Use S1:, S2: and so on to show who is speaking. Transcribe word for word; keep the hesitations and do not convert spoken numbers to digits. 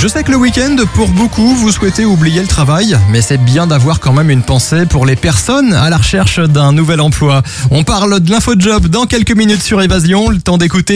S1: Je sais que le week-end, pour beaucoup, vous souhaitez oublier le travail, mais c'est bien d'avoir quand même une pensée pour les personnes à la recherche d'un nouvel emploi. On parle de l'infojob dans quelques minutes sur Évasion, le temps d'écouter